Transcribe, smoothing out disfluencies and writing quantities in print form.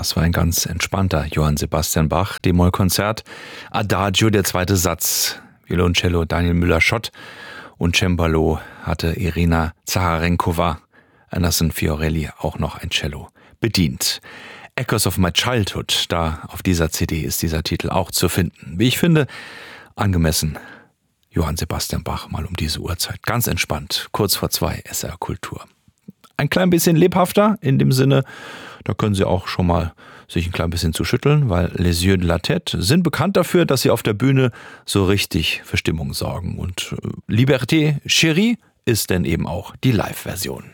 Das war ein ganz entspannter Johann Sebastian Bach, D-Moll-Konzert. Adagio, der zweite Satz. Violoncello Daniel Müller-Schott und Cembalo hatte Irina Zacharenkova. Anderson Fiorelli auch noch ein Cello bedient. Echoes of My Childhood, da auf dieser CD ist dieser Titel auch zu finden. Wie ich finde, angemessen. Johann Sebastian Bach mal um diese Uhrzeit. Ganz entspannt, kurz vor 2 SR Kultur. Ein klein bisschen lebhafter in dem Sinne, da können Sie auch schon mal sich ein klein bisschen zu schütteln, weil Les Yeux de la Tête sind bekannt dafür, dass sie auf der Bühne so richtig für Stimmung sorgen. Und Liberté Chérie ist denn eben auch die Live-Version.